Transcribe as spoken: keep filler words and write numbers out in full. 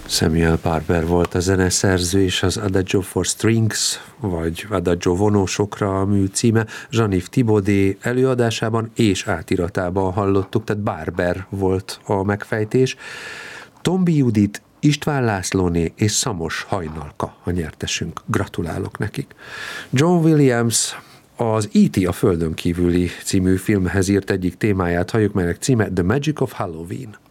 Samuel Barber volt a zeneszerző, és az Adagio for Strings, vagy Adagio vonósokra a mű címe. Jean-Yves Thibaudet előadásában és átiratában hallottuk, tehát Barber volt a megfejtés. Tombi Judit, István Lászlóné és Szamos Hajnalka a nyertesünk. Gratulálok nekik. John Williams az é té a Földön kívüli című filmhez írt egyik témáját halljuk, melynek címe The Magic of Halloween.